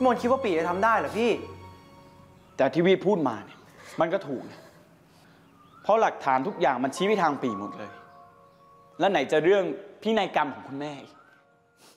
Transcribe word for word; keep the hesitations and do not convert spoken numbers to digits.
มนคิดว่าปีจะทำได้เหรอพี่แต่ที่พี่พูดมาเนี่ยมันก็ถูกนะเพราะหลักฐานทุกอย่างมันชี้ไปทางปีหมดเลยแล้วไหนจะเรื่องพินัยกรรมของคุณแม่อีก